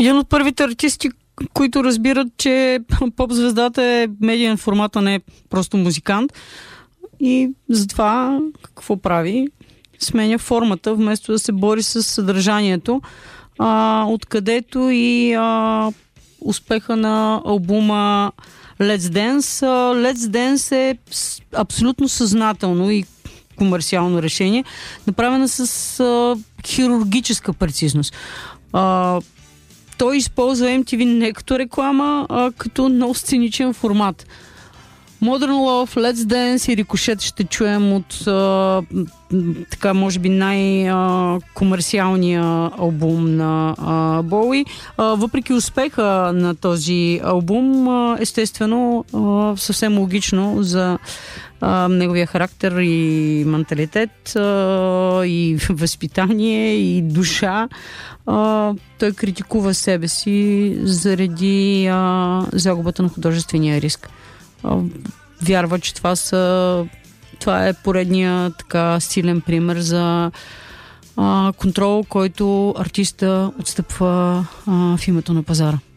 един от първите артисти, които разбират, че поп-звездата е медиен формат, а не просто музикант. И затова какво прави? Сменя формата, вместо да се бори с съдържанието, откъдето и успеха на албума Let's Dance. Let's Dance е абсолютно съзнателно и комерциално решение, направено с хирургическа прецизност. Той използва MTV не като реклама, а като нов сценичен формат. Modern Love, Let's Dance и Ricochet ще чуем от така, може би най-комерциалния албум на Боуи. Въпреки успеха на този албум, естествено, съвсем логично за неговия характер и менталитет, и възпитание, и душа, той критикува себе си заради загубата на художествения риск. Вярва, че това е поредния така силен пример за контрол, който артиста отстъпва в името на пазара.